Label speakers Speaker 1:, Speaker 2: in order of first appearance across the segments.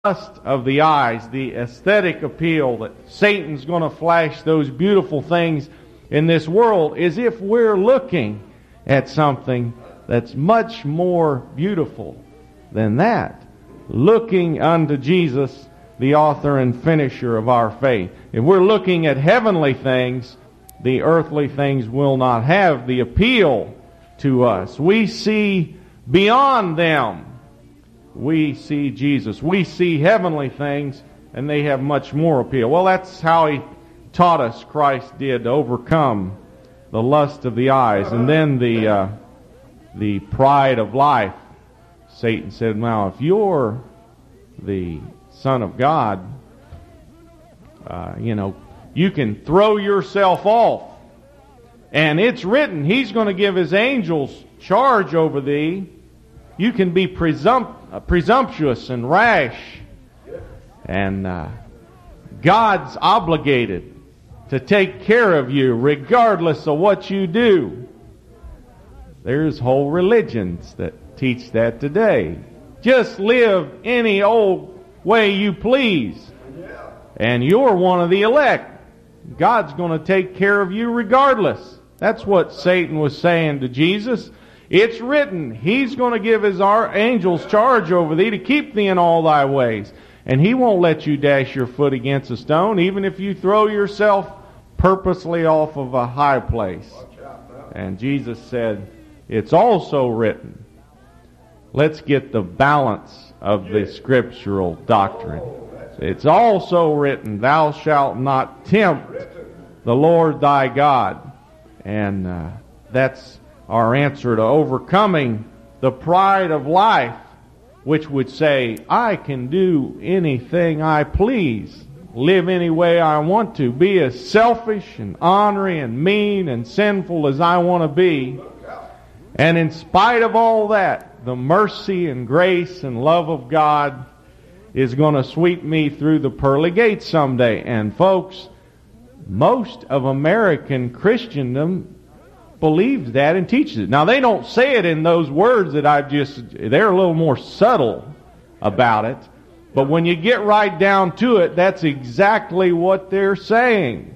Speaker 1: lust of the eyes, the aesthetic appeal that Satan's going to flash those beautiful things in this world, is if we're looking at something that's much more beautiful than that. Looking unto Jesus, the author and finisher of our faith. If we're looking at heavenly things, the earthly things will not have the appeal to us. We see beyond them. We see Jesus. We see heavenly things, and they have much more appeal. Well, that's how He taught us, Christ did, to overcome the lust of the eyes. And then the pride of life. Satan said, now, if you're the Son of God, you can throw yourself off. And it's written, He's going to give His angels charge over thee. You can be presumptuous and rash. And God's obligated to take care of you regardless of what you do. There's whole religions that teach that today. Just live any old way you please. And you're one of the elect. God's going to take care of you regardless. That's what Satan was saying to Jesus. It's written, He's going to give His angels charge over thee to keep thee in all thy ways. And He won't let you dash your foot against a stone, even if you throw yourself purposely off of a high place. And Jesus said, it's also written. Let's get the balance of the scriptural doctrine. It's also written, thou shalt not tempt the Lord thy God. And that's our answer to overcoming the pride of life, which would say, I can do anything I please, live any way I want to, be as selfish and ornery and mean and sinful as I want to be. And in spite of all that, the mercy and grace and love of God is going to sweep me through the pearly gates someday. And folks, most of American Christendom believes that and teaches it. Now, they don't say it in those words that they're a little more subtle about it. But when you get right down to it, that's exactly what they're saying.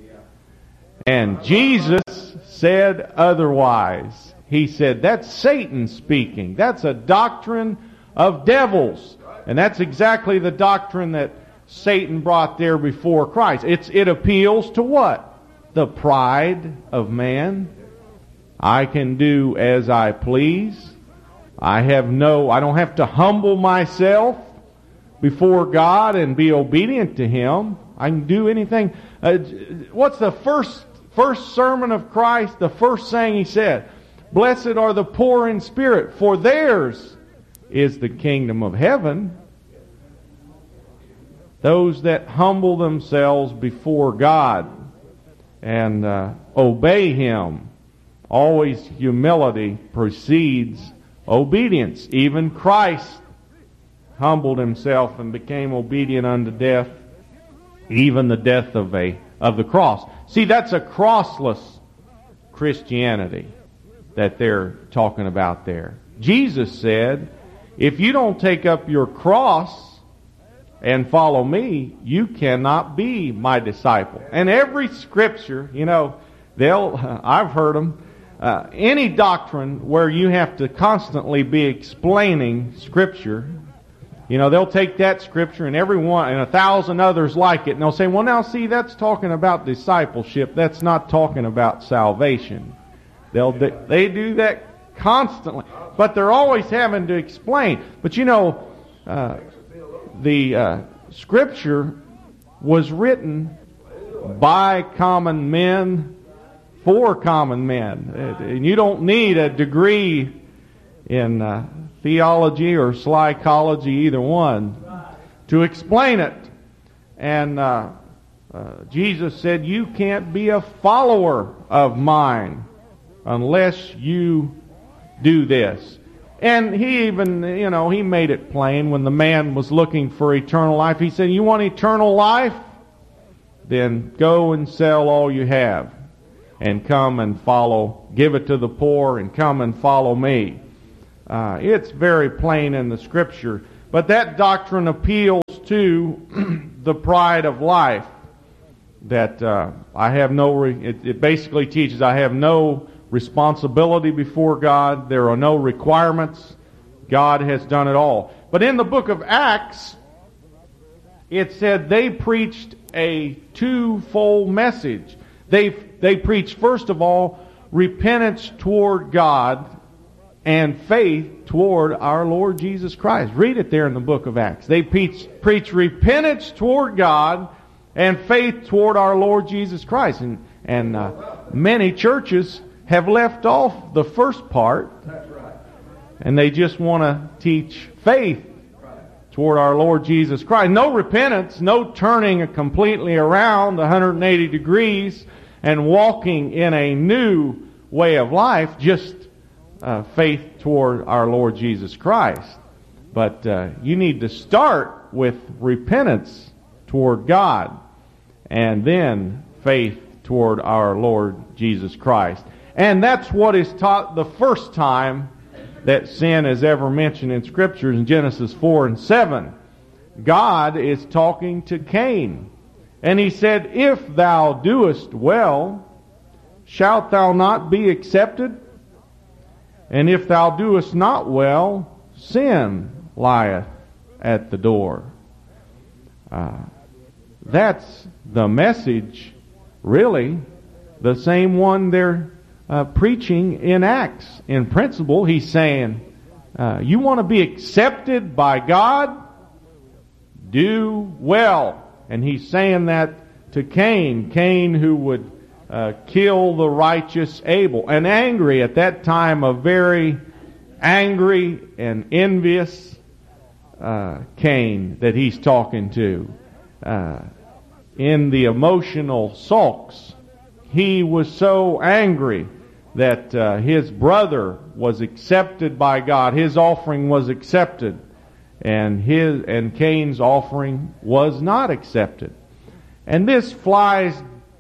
Speaker 1: And Jesus said otherwise. He said, that's Satan speaking. That's a doctrine of devils. And that's exactly the doctrine that Satan brought there before Christ. It appeals to what? The pride of man. I can do as I please. I don't have to humble myself before God and be obedient to Him. I can do anything. What's the first sermon of Christ? The first saying He said, blessed are the poor in spirit, for theirs is the kingdom of heaven. Those that humble themselves before God and obey Him. Always humility precedes obedience. Even Christ humbled Himself and became obedient unto death, even the death of the cross. See, that's a crossless Christianity that they're talking about there. Jesus said, if you don't take up your cross and follow me, you cannot be my disciple. And every scripture, I've heard them, any doctrine where you have to constantly be explaining scripture, they'll take that scripture and every one and 1,000 others like it, and they'll say, well, now see, that's talking about discipleship. That's not talking about salvation. They do that constantly, but they're always having to explain. But the scripture was written by common men for common men. And you don't need a degree in theology or psychology, either one, to explain it. And Jesus said, you can't be a follower of mine unless you do this. And He even, He made it plain when the man was looking for eternal life. He said, you want eternal life? Then go and sell all you have and come and follow, give it to the poor and come and follow me. It's very plain in the scripture. But that doctrine appeals to the pride of life. That I have no, it basically teaches I have no responsibility before God. There are no requirements. God has done it all. But in the book of Acts, it said they preached a twofold message. They preached, first of all, repentance toward God and faith toward our Lord Jesus Christ. Read it there in the book of Acts. They preach repentance toward God and faith toward our Lord Jesus Christ. And many churches have left off the first part.
Speaker 2: That's right.
Speaker 1: And they just want to teach faith toward our Lord Jesus Christ. No repentance, no turning completely around 180 degrees and walking in a new way of life, just faith toward our Lord Jesus Christ. But you need to start with repentance toward God and then faith toward our Lord Jesus Christ. And that's what is taught the first time that sin is ever mentioned in Scripture in Genesis 4 and 7. God is talking to Cain. And he said, "If thou doest well, shalt thou not be accepted? And if thou doest not well, sin lieth at the door." That's the message, really, the same one they're preaching in Acts. In principle, he's saying, you want to be accepted by God? Do well. And he's saying that to Cain. Cain who would kill the righteous Abel. And angry at that time, a very angry and envious Cain that he's talking to. In the emotional sulks, he was so angry that his brother was accepted by God. His offering was accepted, and Cain's offering was not accepted. And this flies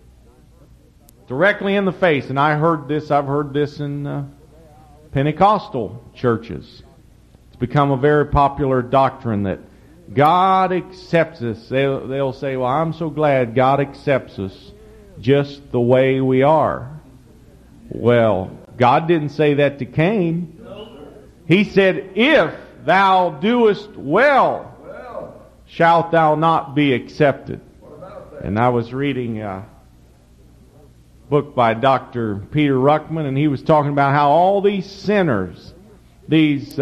Speaker 1: directly in the face. And I've heard this in Pentecostal churches. It's become a very popular doctrine that God accepts us. They'll say, "Well, I'm so glad God accepts us just the way we are." Well, God didn't say that to Cain. He said, "If thou doest well, shalt thou not be accepted." And I was reading a book by Dr. Peter Ruckman, and he was talking about how all these sinners, these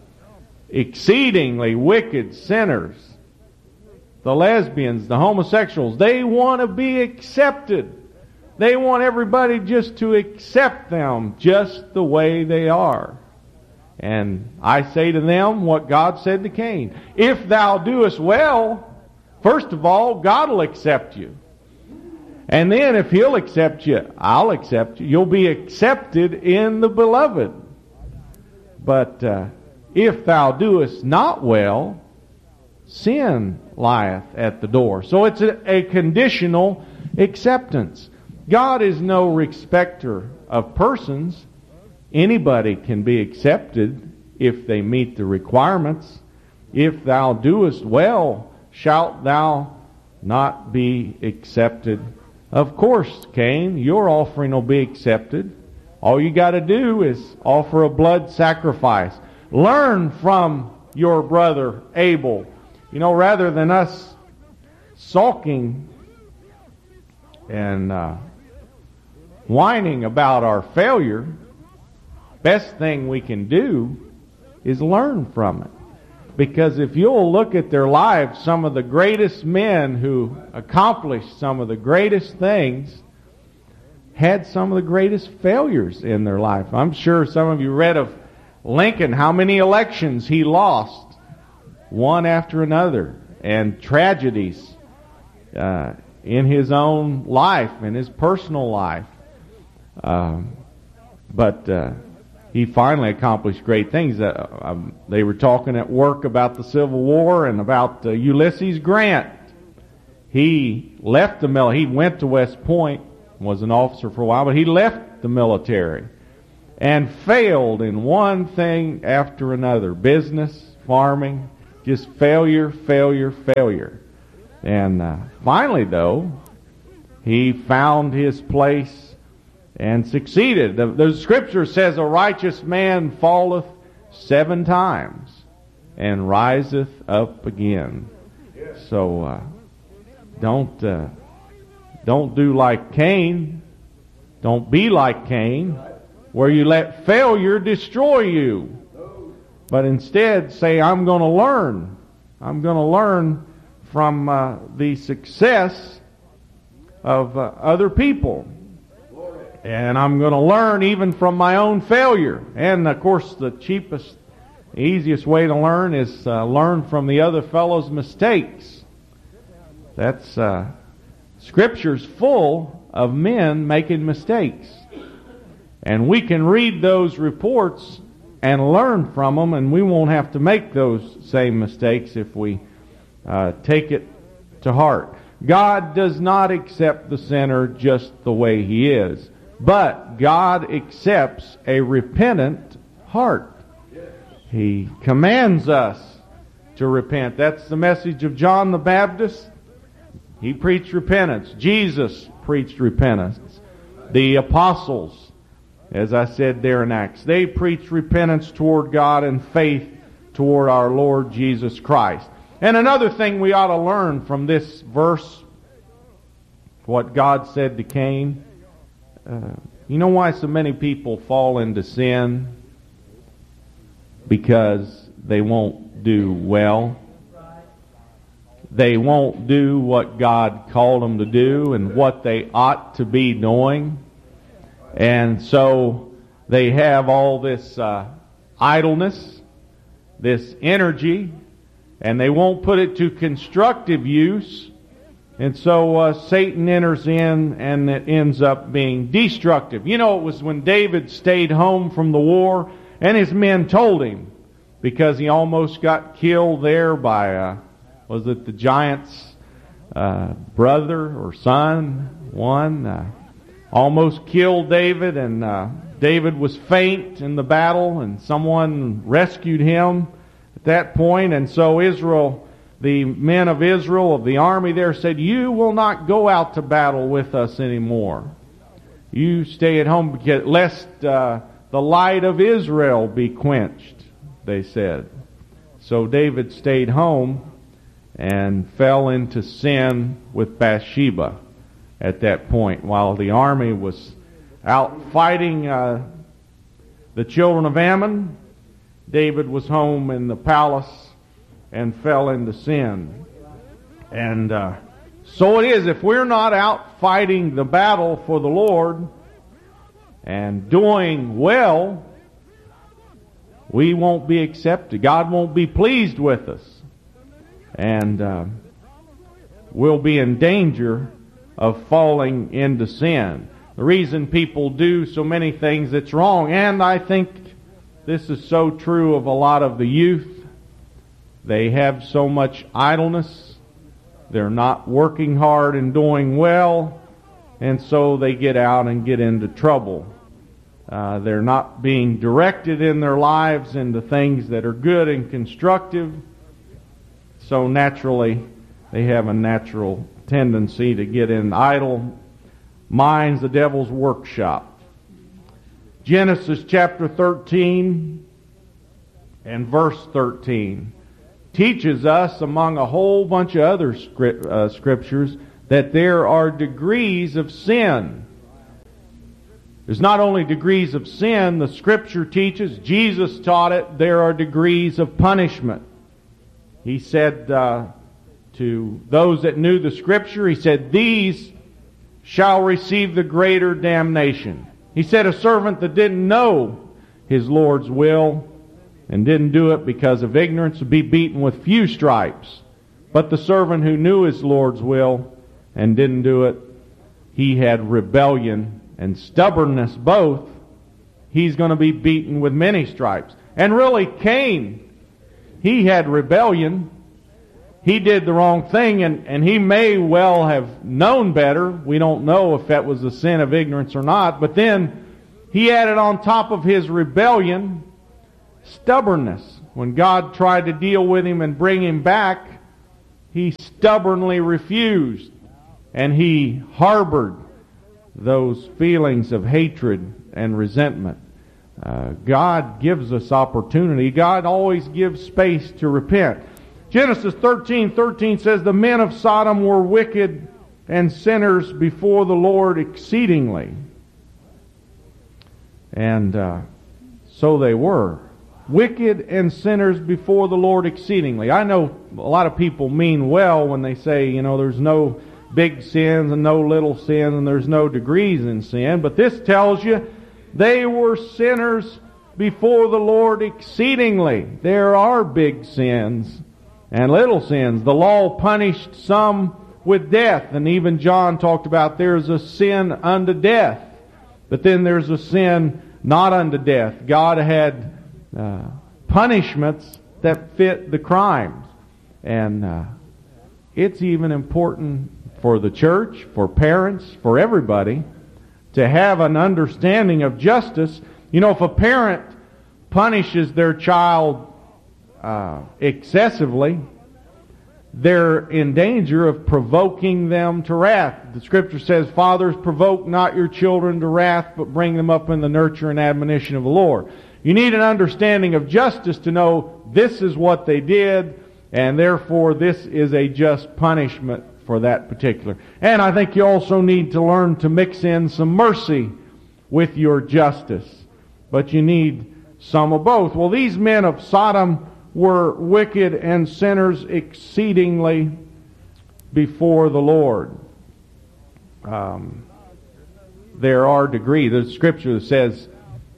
Speaker 1: exceedingly wicked sinners, the lesbians, the homosexuals, they want to be accepted. They want everybody just to accept them just the way they are. And I say to them what God said to Cain. If thou doest well, first of all, God will accept you. And then if He'll accept you, I'll accept you. You'll be accepted in the beloved. But if thou doest not well, sin lieth at the door. So it's a conditional acceptance. God is no respecter of persons. Anybody can be accepted if they meet the requirements. If thou doest well, shalt thou not be accepted? Of course, Cain, your offering will be accepted. All you got to do is offer a blood sacrifice. Learn from your brother Abel. You know, rather than us sulking and whining about our failure, best thing we can do is learn from it. Because if you'll look at their lives, some of the greatest men who accomplished some of the greatest things had some of the greatest failures in their life. I'm sure some of you read of Lincoln, how many elections he lost, one after another, and tragedies in his own life, in his personal life. But he finally accomplished great things. They were talking at work about the Civil War and about Ulysses Grant. He left the military. He went to West Point, was an officer for a while, but he left the military and failed in one thing after another. Business, farming, Just failure, failure, failure. And finally, though, he found his place and succeeded. The Scripture says, a righteous man falleth 7 times and riseth up again. So don't do like Cain. Don't be like Cain, where you let failure destroy you. But instead say, I'm going to learn. I'm going to learn from the success of other people. And I'm going to learn even from my own failure. And of course, the cheapest, easiest way to learn is learn from the other fellow's mistakes. That's Scripture's full of men making mistakes. And we can read those reports and learn from them, and we won't have to make those same mistakes if we take it to heart. God does not accept the sinner just the way he is, but God accepts a repentant heart. He commands us to repent. That's the message of John the Baptist. He preached repentance. Jesus preached repentance. The apostles, as I said there in Acts, they preached repentance toward God and faith toward our Lord Jesus Christ. And another thing we ought to learn from this verse, what God said to Cain. You know why so many people fall into sin? Because they won't do well. They won't do what God called them to do and what they ought to be doing. And so they have all this idleness, this energy, and they won't put it to constructive use. And so Satan enters in, and it ends up being destructive. You know, it was when David stayed home from the war, and his men told him, because he almost got killed there by, was it the giant's brother or son? One almost killed David, and David was faint in the battle, and someone rescued him at that point. And so Israel, the men of Israel, of the army there, said, you will not go out to battle with us anymore. You stay at home, because lest the light of Israel be quenched, they said. So David stayed home and fell into sin with Bathsheba at that point, while the army was out fighting the children of Ammon. David was home in the palace and fell into sin. And so it is, if we're not out fighting the battle for the Lord and doing well, we won't be accepted. God won't be pleased with us. And we'll be in danger of falling into sin. The reason people do so many things that's wrong, and I think this is so true of a lot of the youth, they have so much idleness, they're not working hard and doing well, and so they get out and get into trouble. They're not being directed in their lives into things that are good and constructive, so naturally they have a natural tendency to get in idle minds, the devil's workshop. Genesis chapter 13 and verse 13 teaches us, among a whole bunch of other scriptures, that there are degrees of sin. There's not only degrees of sin, the Scripture teaches, Jesus taught it, there are degrees of punishment. He said to those that knew the Scripture, he said, these shall receive the greater damnation. He said a servant that didn't know his Lord's will and didn't do it because of ignorance would be beaten with few stripes. But the servant who knew his Lord's will and didn't do it, he had rebellion and stubbornness both. He's going to be beaten with many stripes. And really, Cain, he had rebellion. He did the wrong thing, and he may well have known better. We don't know if that was a sin of ignorance or not. But then he added on top of his rebellion stubbornness. when God tried to deal with him and bring him back, he stubbornly refused, and he harbored those feelings of hatred and resentment. God gives us opportunity. God always gives space to repent. Genesis 13:13 says, the men of Sodom were wicked and sinners before the Lord exceedingly. And so they were. Wicked and sinners before the Lord exceedingly. I know a lot of people mean well when they say, there's no big sins and no little sins and there's no degrees in sin. But this tells you they were sinners before the Lord exceedingly. There are big sins and little sins. The law punished some with death, and even John talked about there's a sin unto death. But then there's a sin not unto death. God had punishments that fit the crimes. And it's even important for the church, for parents, for everybody, to have an understanding of justice. If a parent punishes their child excessively, they're in danger of provoking them to wrath. The Scripture says, fathers, provoke not your children to wrath, but bring them up in the nurture and admonition of the Lord. You need an understanding of justice to know this is what they did, and therefore this is a just punishment for that particular. And I think you also need to learn to mix in some mercy with your justice. But you need some of both. Well, these men of Sodom were wicked and sinners exceedingly before the Lord. There are degrees. The Scripture says,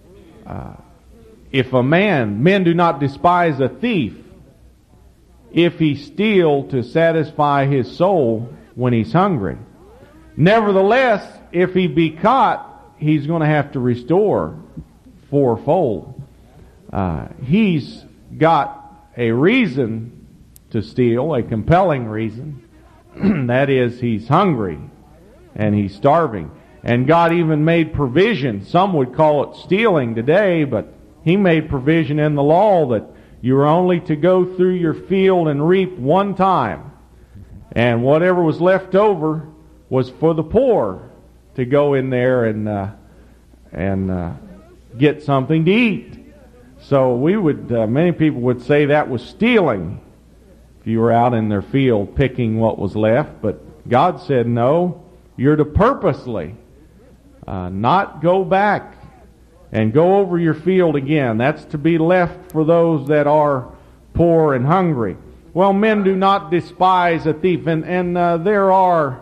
Speaker 1: if a men do not despise a thief, if he steal to satisfy his soul when he's hungry. Nevertheless, if he be caught, he's going to have to restore fourfold. He's got a reason to steal, a compelling reason. That is, he's hungry and he's starving. And God even made provision. Some would call it stealing today, but He made provision in the law that you were only to go through your field and reap one time. And whatever was left over was for the poor to go in there and get something to eat. So many people would say that was stealing if you were out in their field picking what was left. But God said, no, you're to purposely not go back and go over your field again. That's to be left for those that are poor and hungry. Well, men do not despise a thief, and there are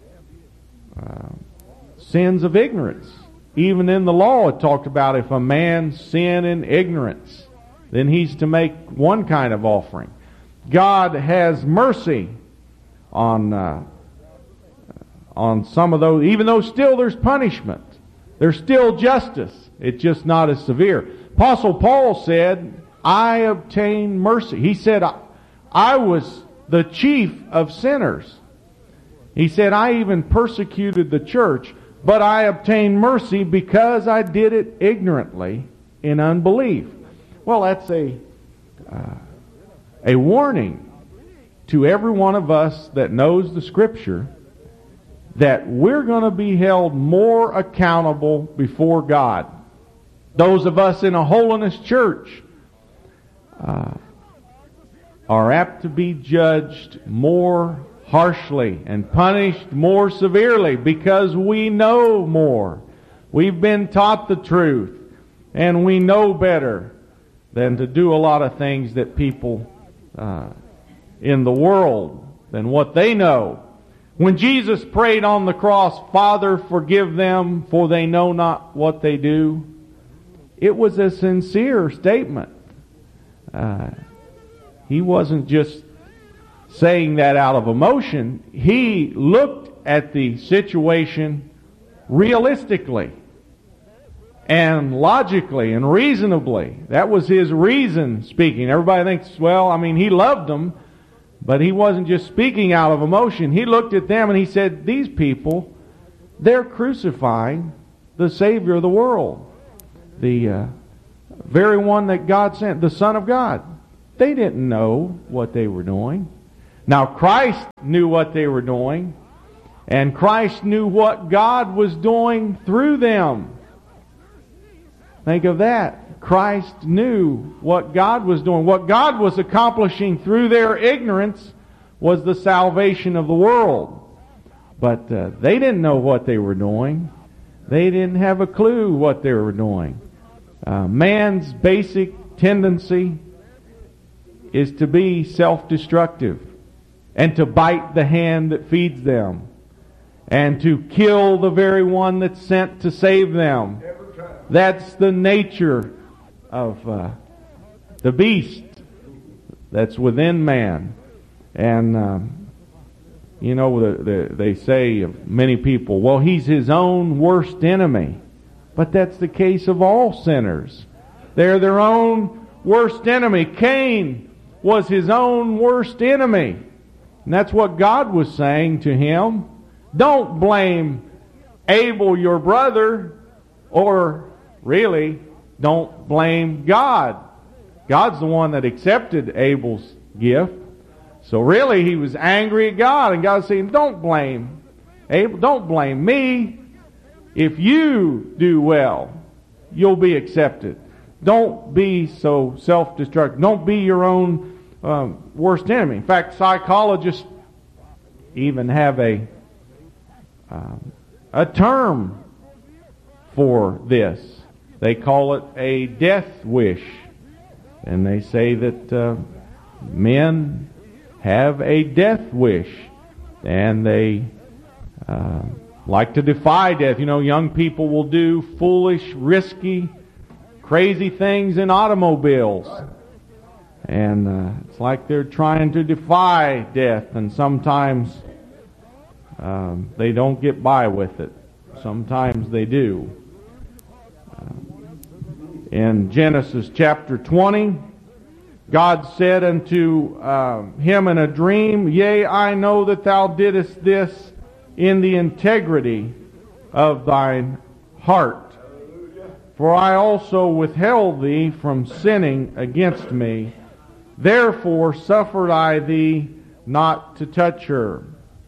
Speaker 1: sins of ignorance. Even in the law it talked about if a man sin in ignorance, then he's to make one kind of offering. God has mercy on some of those, even though still there's punishment. There's still justice. It's just not as severe. Apostle Paul said, I obtained mercy. He said, I was the chief of sinners. He said, I even persecuted the church, but I obtained mercy because I did it ignorantly in unbelief. Well, that's a warning to every one of us that knows the Scripture that we're going to be held more accountable before God. Those of us in a holiness church are apt to be judged more harshly and punished more severely because we know more. We've been taught the truth, and we know better than to do a lot of things that people in the world than what they know. When Jesus prayed on the cross, Father, forgive them, for they know not what they do, it was a sincere statement. He wasn't just saying that out of emotion. He looked at the situation realistically and logically and reasonably. That was his reason speaking. Everybody thinks, well, he loved them, but he wasn't just speaking out of emotion. He looked at them and he said, these people, they're crucifying the Savior of the world. The very one that God sent, the Son of God. They didn't know what they were doing. Now Christ knew what they were doing, and Christ knew what God was doing through them. Think of that. Christ knew what God was doing. What God was accomplishing through their ignorance was the salvation of the world. But they didn't know what they were doing. They didn't have a clue what they were doing. Man's basic tendency is to be self-destructive and to bite the hand that feeds them and to kill the very one that's sent to save them. That's the nature of the beast that's within man. And they say of many people, well, he's his own worst enemy. But that's the case of all sinners. They're their own worst enemy. Cain was his own worst enemy. And that's what God was saying to him. Don't blame Abel, your brother, or really, don't blame God. God's the one that accepted Abel's gift. So really, he was angry at God, and God's saying, don't blame Abel, don't blame me. If you do well, you'll be accepted. Don't be so self-destructive. Don't be your own worst enemy. In fact, psychologists even have a term for this. They call it a death wish. And they say that men have a death wish. And they like to defy death. You know, young people will do foolish, risky, crazy things in automobiles. And it's like they're trying to defy death. And sometimes they don't get by with it. Sometimes they do. In Genesis chapter 20, God said unto him in a dream, Yea, I know that thou didst this in the integrity of thine heart. For I also withheld thee from sinning against me. Therefore suffered I thee not to touch her.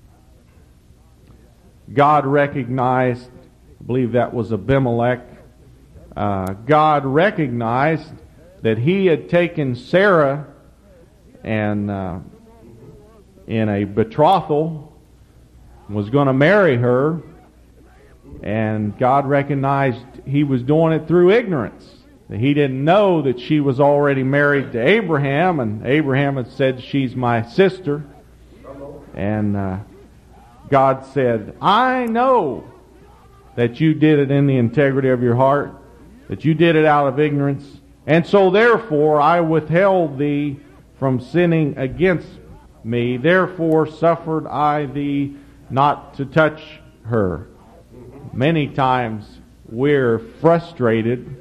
Speaker 1: God recognized, I believe that was Abimelech, God recognized that he had taken Sarah and in a betrothal, was going to marry her, and God recognized he was doing it through ignorance. That he didn't know that she was already married to Abraham, and Abraham had said, she's my sister. And God said, I know that you did it in the integrity of your heart, that you did it out of ignorance, and so therefore I withheld thee from sinning against me. Therefore suffered I thee not to touch her. Many times we're frustrated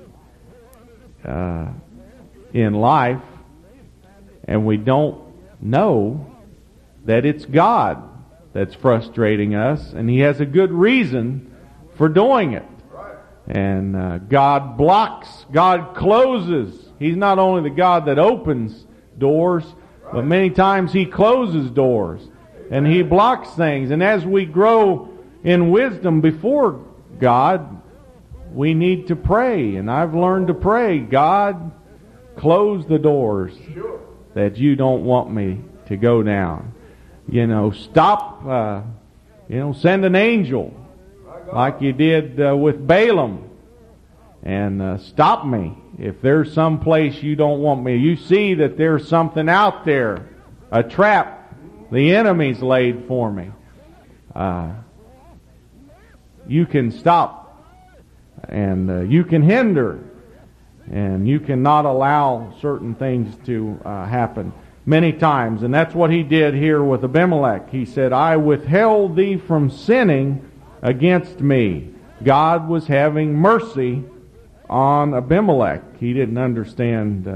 Speaker 1: in life, and we don't know that it's God that's frustrating us, and He has a good reason for doing it. And God blocks, God closes. He's not only the God that opens doors, but many times He closes doors, and He blocks things. And as we grow in wisdom before God, we need to pray. And I've learned to pray, God, close the doors that you don't want me to go down. You know, stop, send an angel like you did with Balaam, and stop me if there's some place you don't want me. You see that there's something out there, a trap the enemy's laid for me. You can stop, and you can hinder, and you cannot allow certain things to happen many times. And that's what he did here with Abimelech. He said, I withheld thee from sinning against me. God was having mercy on Abimelech. He didn't understand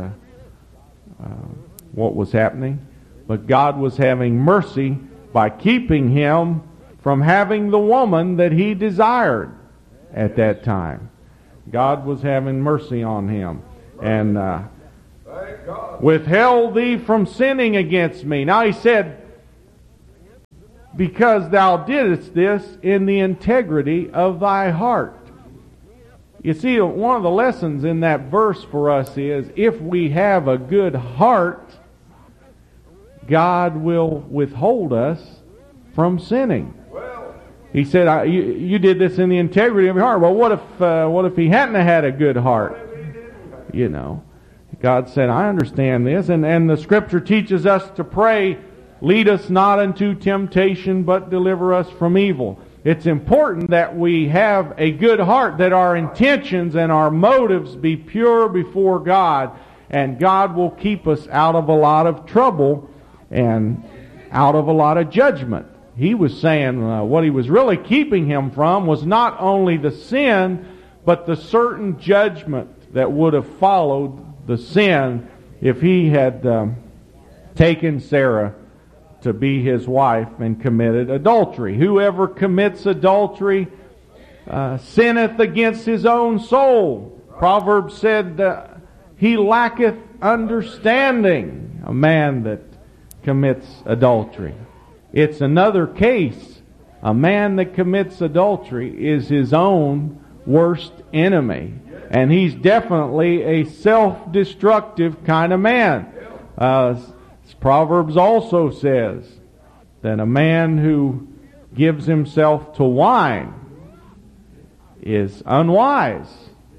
Speaker 1: what was happening, but God was having mercy by keeping him from having the woman that he desired at that time. God was having mercy on him. And withheld thee from sinning against me. Now he said, because thou didst this in the integrity of thy heart. You see, one of the lessons in that verse for us is, if we have a good heart, God will withhold us from sinning. He said, you did this in the integrity of your heart. Well, what if he hadn't had a good heart? You know, God said, I understand this. And the Scripture teaches us to pray, lead us not into temptation, but deliver us from evil. It's important that we have a good heart, that our intentions and our motives be pure before God, and God will keep us out of a lot of trouble and out of a lot of judgment. He was saying what he was really keeping him from was not only the sin, but the certain judgment that would have followed the sin if he had taken Sarah to be his wife and committed adultery. Whoever commits adultery sinneth against his own soul. Proverbs said, he lacketh understanding, a man that commits adultery. It's another case. A man that commits adultery is his own worst enemy. And he's definitely a self-destructive kind of man. Proverbs also says that a man who gives himself to wine is unwise.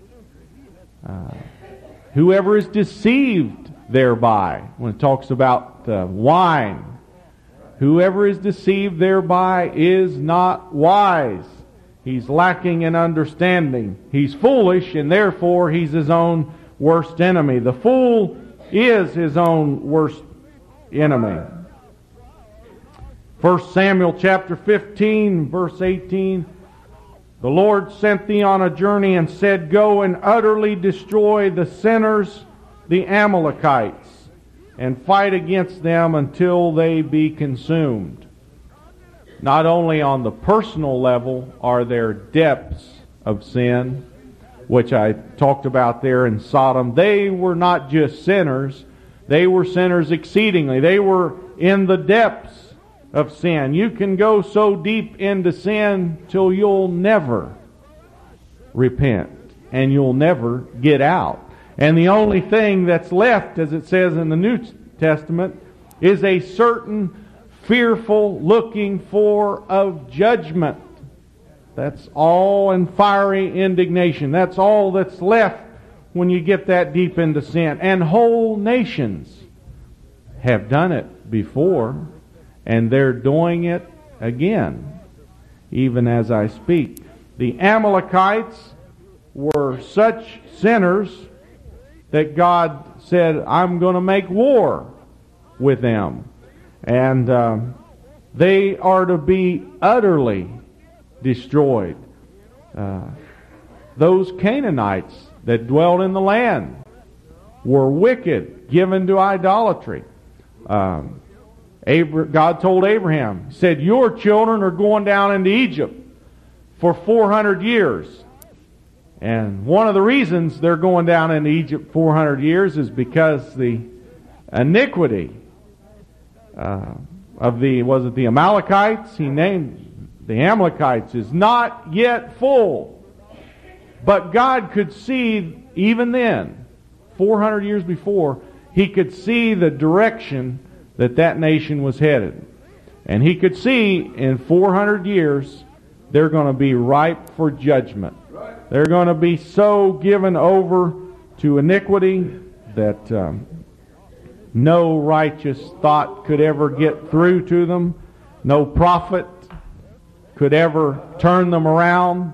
Speaker 1: Whoever is deceived thereby, when it talks about wine, whoever is deceived thereby is not wise. He's lacking in understanding. He's foolish, and therefore he's his own worst enemy. The fool is his own worst enemy. 1 Samuel chapter 15, verse 18. The Lord sent thee on a journey and said, go and utterly destroy the sinners, the Amalekites, and fight against them until they be consumed. Not only on the personal level are there depths of sin, which I talked about there in Sodom. They were not just sinners, they were sinners exceedingly. They were in the depths of sin. You can go so deep into sin till you'll never repent, and you'll never get out. And the only thing that's left, as it says in the New Testament, is a certain fearful looking for of judgment. That's all, and fiery indignation. That's all that's left when you get that deep into sin. And whole nations have done it before, and they're doing it again, even as I speak. The Amalekites were such sinners that God said, I'm going to make war with them. And they are to be utterly destroyed. Those Canaanites that dwelt in the land were wicked, given to idolatry. God told Abraham, he said, your children are going down into Egypt for 400 years. And one of the reasons they're going down into Egypt 400 years is because the iniquity of the Amalekites, he named the Amalekites, is not yet full. But God could see, even then, 400 years before, he could see the direction that nation was headed. And he could see in 400 years, they're going to be ripe for judgment. They're going to be so given over to iniquity that no righteous thought could ever get through to them. No prophet could ever turn them around.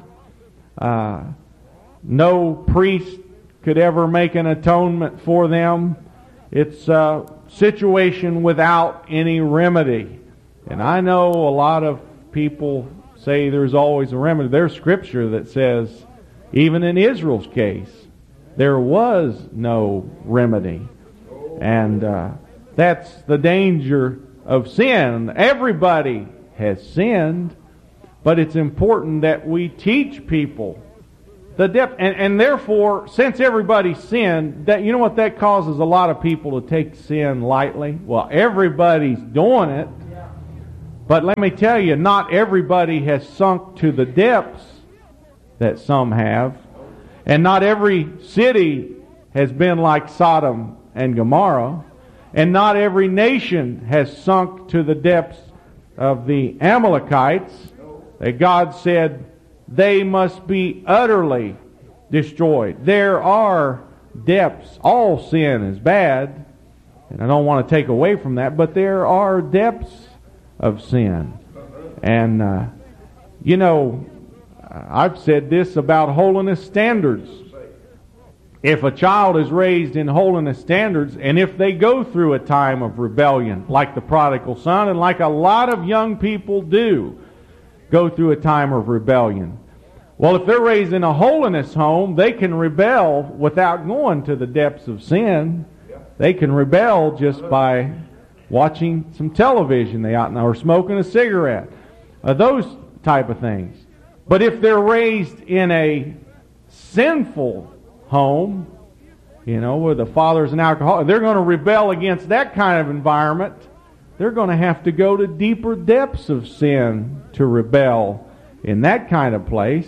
Speaker 1: No priest could ever make an atonement for them. It's a situation without any remedy. And I know a lot of people say there's always a remedy. There's scripture that says, even in Israel's case, there was no remedy. And that's the danger of sin. Everybody has sinned, but it's important that we teach people The depth, and therefore, since everybody sinned, that, you know what that causes a lot of people to take sin lightly? Well, everybody's doing it, but let me tell you, not everybody has sunk to the depths that some have, and not every city has been like Sodom and Gomorrah, and not every nation has sunk to the depths of the Amalekites, that God said they must be utterly destroyed. There are depths. All sin is bad, and I don't want to take away from that, but there are depths of sin. And, you know, I've said this about holiness standards. If a child is raised in holiness standards, and if they go through a time of rebellion, like the prodigal son, and like a lot of young people do go through a time of rebellion, well, if they're raised in a holiness home, they can rebel without going to the depths of sin. They can rebel just by watching some television they ought not, or smoking a cigarette, those type of things. But if they're raised in a sinful home, you know, where the father's an alcoholic, they're going to rebel against that kind of environment. They're going to have to go to deeper depths of sin to rebel in that kind of place.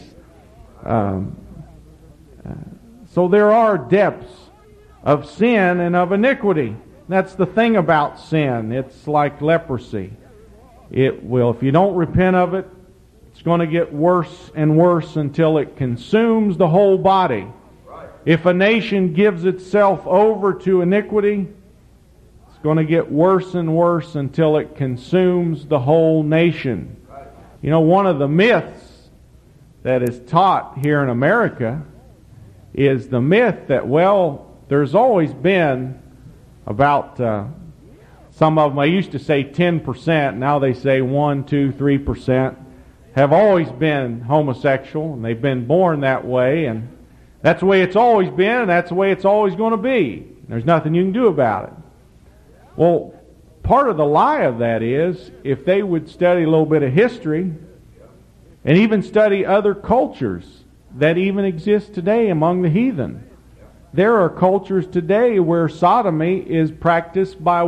Speaker 1: So there are depths of sin and of iniquity. That's the thing about sin. It's like leprosy. It will, if you don't repent of it, it's going to get worse and worse until it consumes the whole body. If a nation gives itself over to iniquity, it's going to get worse and worse until it consumes the whole nation. You know, one of the myths that is taught here in America is the myth that, well, there's always been about, some of them, I used to say 10%, now they say 1, 2, 3%, have always been homosexual, and they've been born that way, and that's the way it's always been, and that's the way it's always going to be. There's nothing you can do about it. Well, part of the lie of that is, if they would study a little bit of history, and even study other cultures that even exist today among the heathen. There are cultures today where sodomy is practiced by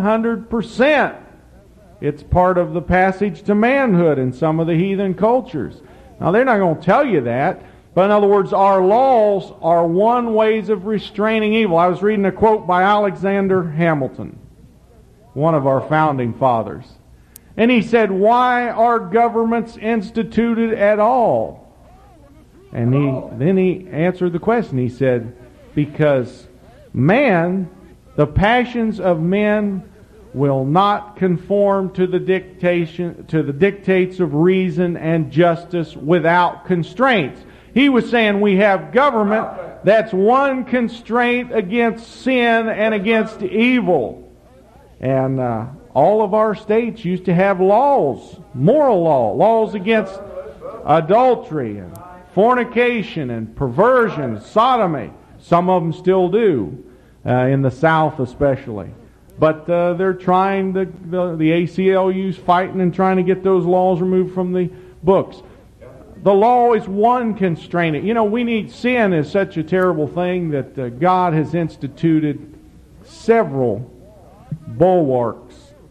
Speaker 1: 100%. It's part of the passage to manhood in some of the heathen cultures. Now, they're not going to tell you that, but in other words, our laws are one ways of restraining evil. I was reading a quote by Alexander Hamilton, one of our founding fathers. And he said, why are governments instituted at all? And then he answered the question. He said, because man, the passions of men will not conform to the dictates of reason and justice without constraints. He was saying we have government that's one constraint against sin and against evil. And all of our states used to have laws, moral laws against adultery and fornication and perversion, sodomy. Some of them still do, in the South especially. But they're trying, the ACLU's fighting and trying to get those laws removed from the books. The law is one constraint. You know, sin is such a terrible thing that God has instituted several bulwarks,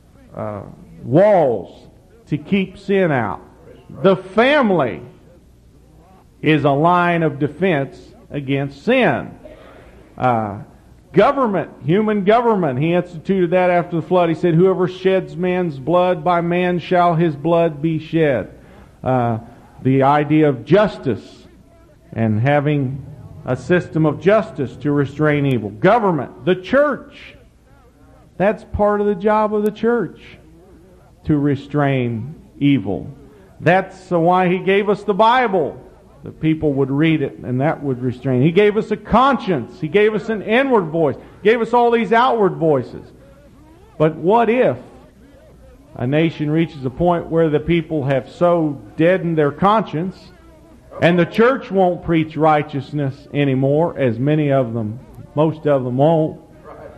Speaker 1: walls to keep sin out. The family is a line of defense against sin. Government, human government, he instituted that after the flood. He said, whoever sheds man's blood, by man shall his blood be shed. The idea of justice and having a system of justice to restrain evil. Government, the church. That's part of the job of the church, to restrain evil. That's why he gave us the Bible, that people would read it and that would restrain. He gave us a conscience. He gave us an inward voice. He gave us all these outward voices. But what if a nation reaches a point where the people have so deadened their conscience and the church won't preach righteousness anymore, as many of them, most of them won't,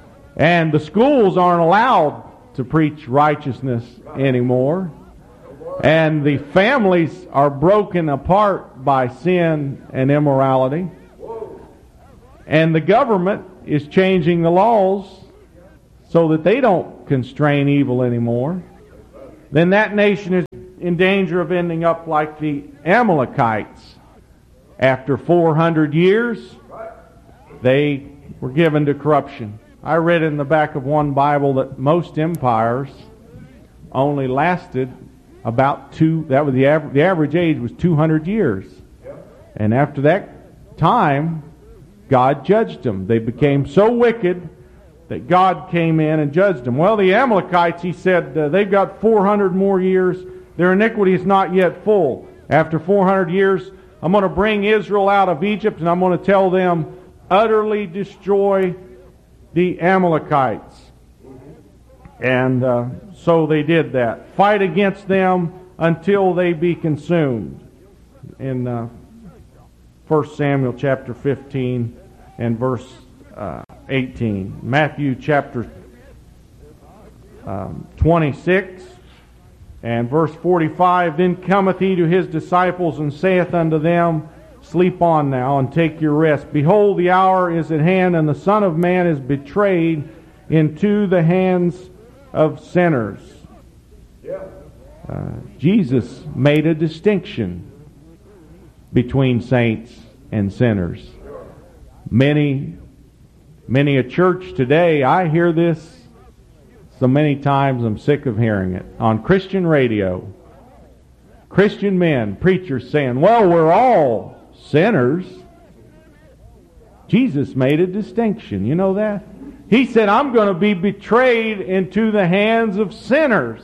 Speaker 1: and the schools aren't allowed to preach righteousness anymore, And the families are broken apart by sin and immorality. And the government is changing the laws so that they don't constrain evil anymore. Then that nation is in danger of ending up like the Amalekites. After 400 years, they were given to corruption. I read in the back of one Bible that most empires only lasted about the average age was 200 years. And after that time, God judged them. They became so wicked that God came in and judged them. Well, the Amalekites, he said, they've got 400 more years. Their iniquity is not yet full. After 400 years, I'm going to bring Israel out of Egypt, and I'm going to tell them, utterly destroy the Amalekites. And so they did that. Fight against them until they be consumed. In 1 Samuel chapter 15 and verse 18. Matthew chapter 26 and verse 45. Then cometh he to his disciples and saith unto them, Sleep on now and take your rest. Behold, the hour is at hand, and the Son of Man is betrayed into the hands of sinners. Jesus made a distinction between saints and sinners. Many a church today, I hear this so many times I'm sick of hearing it. On Christian radio, Christian men, preachers saying, well, we're all sinners. Jesus made a distinction. You know that? He said, I'm going to be betrayed into the hands of sinners.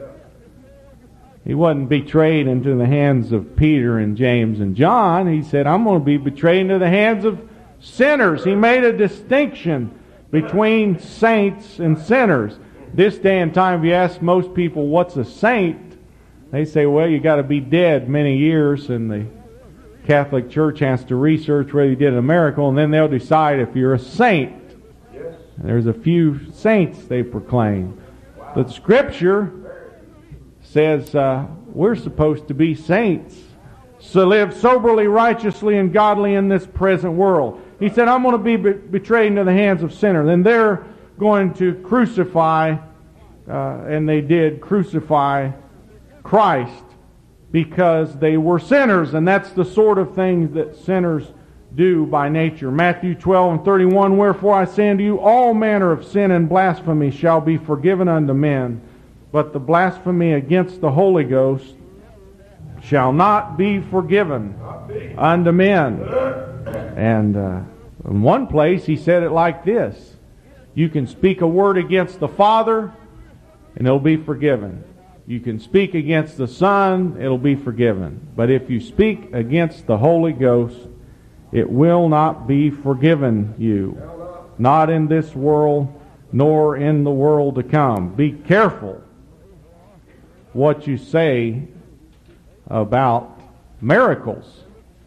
Speaker 1: He wasn't betrayed into the hands of Peter and James and John. He said, I'm going to be betrayed into the hands of sinners. He made a distinction between saints and sinners. This day and time, if you ask most people what's a saint, they say, well, you got to be dead many years, and the Catholic Church has to research whether you did a miracle, and then they'll decide if you're a saint. And there's a few saints they proclaim. But Scripture says we're supposed to be saints, to live soberly, righteously, and godly in this present world. He said, I'm going to be betrayed into the hands of sinners. And they're going to crucify, and they did crucify Christ because they were sinners. And that's the sort of things that sinners do by nature. Matthew 12 and 31, Wherefore I say unto you, all manner of sin and blasphemy shall be forgiven unto men, but the blasphemy against the Holy Ghost shall not be forgiven unto men. And in one place he said it like this, you can speak a word against the Father and it'll be forgiven. You can speak against the Son, it'll be forgiven. But if you speak against the Holy Ghost, it will not be forgiven you. Not in this world, nor in the world to come. Be careful what you say about miracles.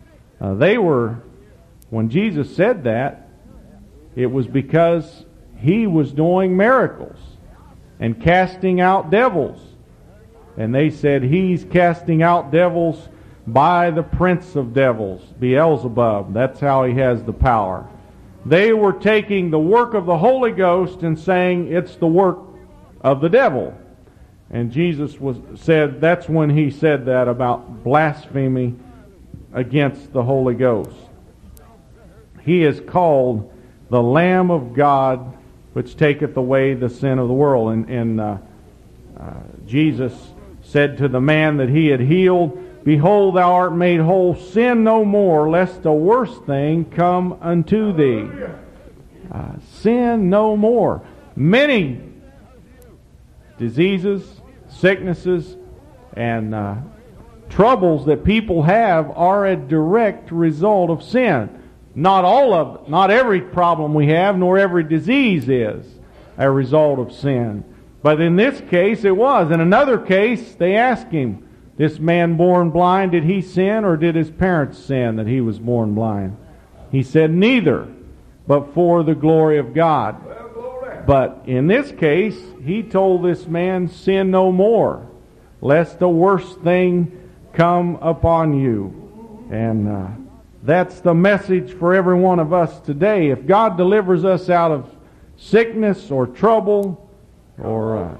Speaker 1: When Jesus said that, it was because he was doing miracles and casting out devils. And they said he's casting out devils by the prince of devils, Beelzebub. That's how he has the power. They were taking the work of the Holy Ghost and saying it's the work of the devil. And Jesus said that's when he said that about blasphemy against the Holy Ghost. He is called the Lamb of God, which taketh away the sin of the world. And Jesus said to the man that he had healed, Behold, thou art made whole. Sin no more, lest a worse thing come unto thee. Sin no more. Many diseases, sicknesses, and troubles that people have are a direct result of sin. Not all of it, not every problem we have, nor every disease is a result of sin. But in this case, it was. In another case, they asked him, this man born blind, did he sin or did his parents sin that he was born blind? He said, neither, but for the glory of God. But in this case, he told this man, sin no more. lest the worst thing come upon you. And that's the message for every one of us today. If God delivers us out of sickness or trouble or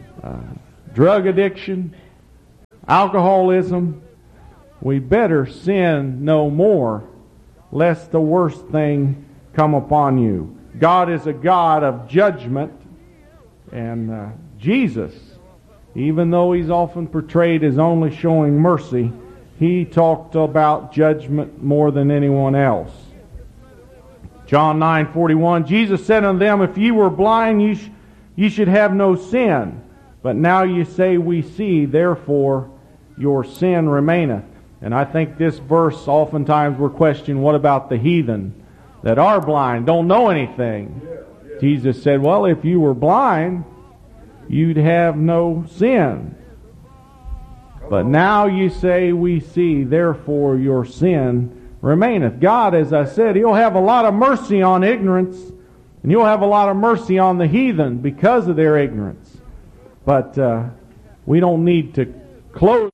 Speaker 1: drug addiction, alcoholism, we better sin no more, lest the worst thing come upon you. God is a God of judgment, and Jesus, even though He's often portrayed as only showing mercy, He talked about judgment more than anyone else. John 9:41, Jesus said unto them, If ye were blind, ye should have no sin. But now ye say, We see, therefore your sin remaineth. And I think this verse, oftentimes we're questioning, what about the heathen that are blind, don't know anything? Jesus said, well, if you were blind, you'd have no sin. But now you say, we see, therefore your sin remaineth. God, as I said, He'll have a lot of mercy on ignorance, and He'll have a lot of mercy on the heathen because of their ignorance. But we don't need to close.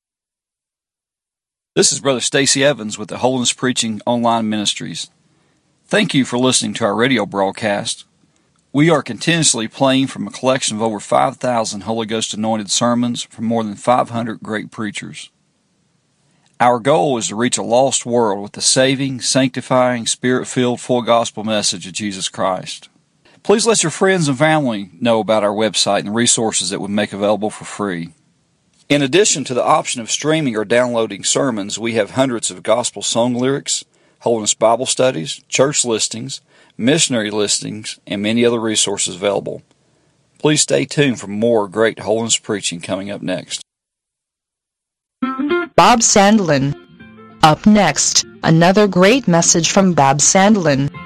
Speaker 2: This is Brother Stacy Evans with the Holiness Preaching Online Ministries. Thank you for listening to our radio broadcast. We are continuously playing from a collection of over 5,000 Holy Ghost anointed sermons from more than 500 great preachers. Our goal is to reach a lost world with the saving, sanctifying, Spirit-filled, full gospel message of Jesus Christ. Please let your friends and family know about our website and the resources that we make available for free. In addition to the option of streaming or downloading sermons, we have hundreds of gospel song lyrics, Holiness Bible studies, church listings, missionary listings, and many other resources available. Please stay tuned for more great holiness preaching coming up next.
Speaker 3: Bob Sandlin. Up next, another great message from Bob Sandlin.